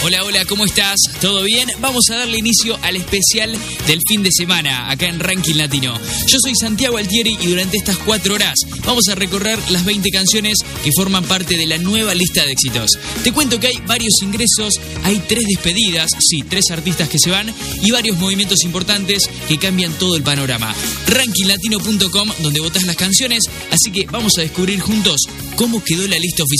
Hola, hola, ¿cómo estás? ¿Todo bien? Vamos a darle inicio al especial del fin de semana, acá en Ranking Latino. Yo soy Santiago Altieri y durante estas 4 horas vamos a recorrer las 20 canciones que forman parte de la nueva lista de éxitos. Te cuento que hay varios ingresos, hay 3 despedidas, sí, 3 artistas que se van y varios movimientos importantes que cambian todo el panorama. RankingLatino.com, donde votás las canciones, así que vamos a descubrir juntos cómo quedó la lista oficial